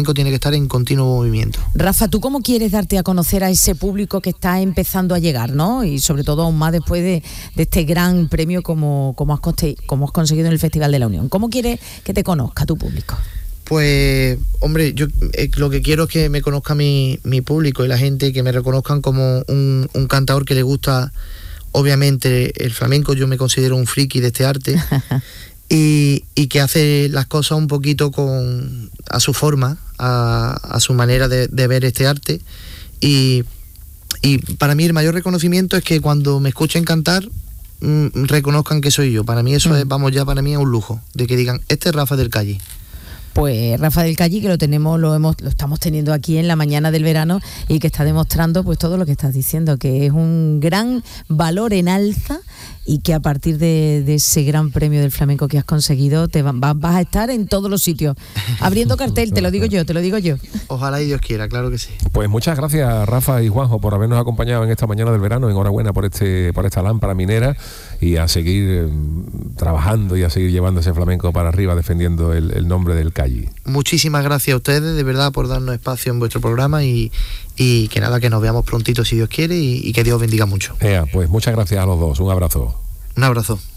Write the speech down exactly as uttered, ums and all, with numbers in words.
flamenco tiene que estar en continuo movimiento. Rafa, ¿tú cómo quieres darte a conocer a ese público que está empezando a llegar, ¿no? Y sobre todo aún más después de, de este gran premio como, como, has conste- como has conseguido en el Festival de la Unión. ¿Cómo quieres que te conozca tu público? Pues, hombre, yo eh, lo que quiero es que me conozca mi, mi público y la gente, que me reconozcan como un, un cantador que le gusta, obviamente, el flamenco. Yo me considero un friki de este arte y, y que hace las cosas un poquito con a su forma, a, a su manera de, de ver este arte. Y, y para mí el mayor reconocimiento es que cuando me escuchen cantar, mmm, reconozcan que soy yo. Para mí eso mm. es, vamos, ya para mí es un lujo, de que digan, este es Rafa del Calle. Pues Rafa del Calle, que lo tenemos, lo hemos, lo estamos teniendo aquí en la mañana del verano y que está demostrando pues todo lo que estás diciendo, que es un gran valor en alza y que a partir de, de ese gran premio del flamenco que has conseguido te va, va, vas a estar en todos los sitios, abriendo cartel, te lo digo yo, te lo digo yo. Ojalá y Dios quiera, claro que sí. Pues muchas gracias, Rafa y Juanjo, por habernos acompañado en esta mañana del verano. Enhorabuena por este por esta lámpara minera y a seguir eh, trabajando y a seguir llevando ese flamenco para arriba, defendiendo el, el nombre del Calle. Muchísimas gracias a ustedes, de verdad, por darnos espacio en vuestro programa y, y que nada, que nos veamos prontito si Dios quiere y, y que Dios bendiga mucho. Ea, pues muchas gracias a los dos, un abrazo. Un abrazo.